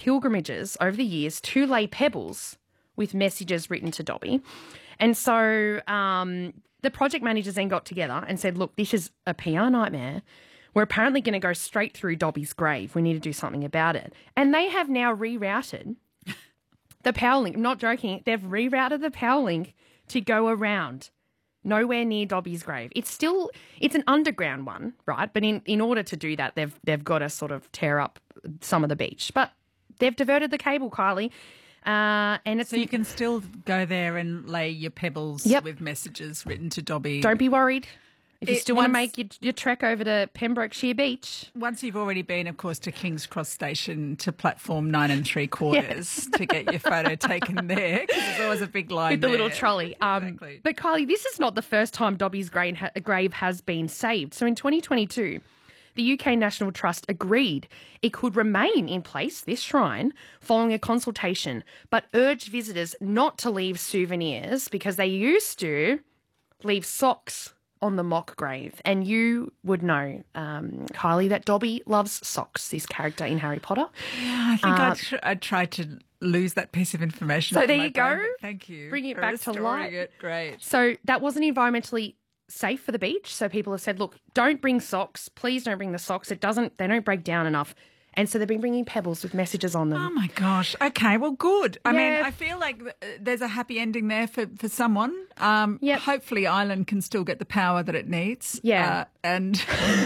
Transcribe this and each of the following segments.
pilgrimages over the years to lay pebbles with messages written to Dobby. And so the project managers then got together and said, look, this is a PR nightmare. We're apparently going to go straight through Dobby's grave. We need to do something about it. And they have now rerouted the power link. I'm not joking. They've rerouted the power link to go around nowhere near Dobby's grave. It's an underground one, right? But in order to do that, they've got to sort of tear up some of the beach. But they've diverted the cable, Kylie. And it's so you can still go there and lay your pebbles with messages written to Dobby. Don't be worried. If you still want to make your trek over to Pembrokeshire Beach. Once you've already been, of course, to King's Cross Station to platform 9 3/4 to get your photo taken there, because there's always a big line with the little trolley. Exactly. But Kylie, this is not the first time Dobby's grave has been saved. So in 2022, the UK National Trust agreed it could remain in place, this shrine, following a consultation, but urged visitors not to leave souvenirs because they used to leave socks on the mock grave. And you would know, Kylie, that Dobby loves socks, this character in Harry Potter. Yeah, I think I tried to lose that piece of information. So there you go. Thank you. Bringing it back to light. Great. So that wasn't environmentally safe for the beach. So people have said, look, don't bring socks. Please don't bring the socks. They don't break down enough. And so they've been bringing pebbles with messages on them. Oh, my gosh. Okay, well, good. I mean, I feel like there's a happy ending there for someone. Hopefully Ireland can still get the power that it needs. Yeah. And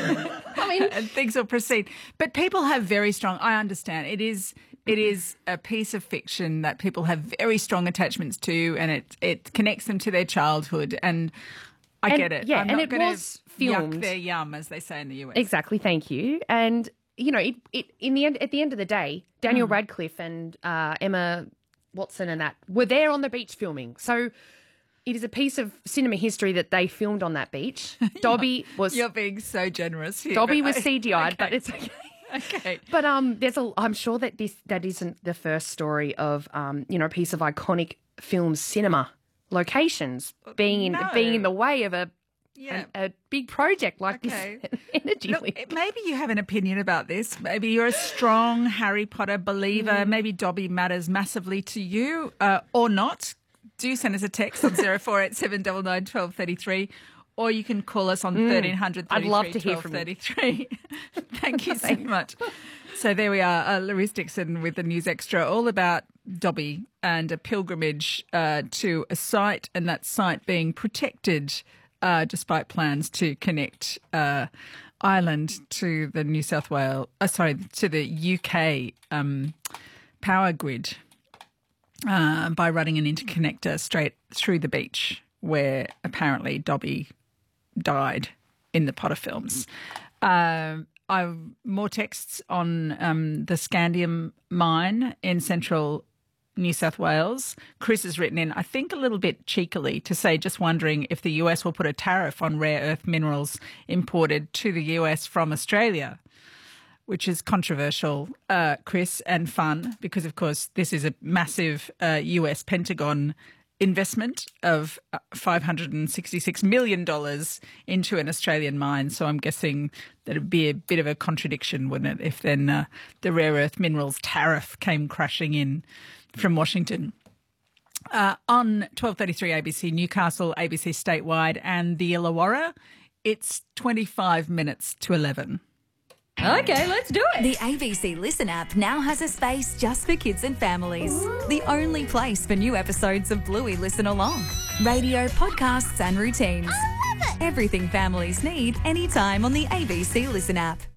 and things will proceed. But people have very strong, I understand, it is a piece of fiction that people have very strong attachments to, and it connects them to their childhood. And I get it. Yeah, I'm and not it gonna was filmed. Yuck their yum, as they say in the US. Exactly, thank you. And you know, at the end of the day, Daniel Radcliffe and Emma Watson and that were there on the beach filming. So it is a piece of cinema history that they filmed on that beach. Dobby was... You're being so generous here. Dobby was CGI'd, but it's okay. Okay. But I'm sure that that isn't the first story of a piece of iconic film cinema locations being in the way of a big project like this energy link. Maybe you have an opinion about this. Maybe you're a strong Harry Potter believer. Maybe Dobby matters massively to you or not. Do send us a text on 0487 99 12 33, or you can call us on 1300 I'd love to hear from you. 33. Thank you so much. So there we are, Louise Dixon with the News Extra, all about Dobby and a pilgrimage to a site, and that site being protected despite plans to connect Ireland to the to the UK power grid by running an interconnector straight through the beach where apparently Dobby died in the Potter films. More texts on the scandium mine in central New South Wales. Chris has written in, I think a little bit cheekily, to say, just wondering if the US will put a tariff on rare earth minerals imported to the US from Australia, which is controversial, Chris, and fun, because, of course, this is a massive US Pentagon investment of $566 million into an Australian mine. So I'm guessing that it'd be a bit of a contradiction, wouldn't it, if then the rare earth minerals tariff came crashing in from Washington. On 12:33 ABC Newcastle, ABC Statewide and the Illawarra, it's 25 minutes to 11. Okay, let's do it. The ABC Listen app now has a space just for kids and families. Ooh. The only place for new episodes of Bluey Listen Along. Radio, podcasts and routines. I love it. Everything families need anytime on the ABC Listen app.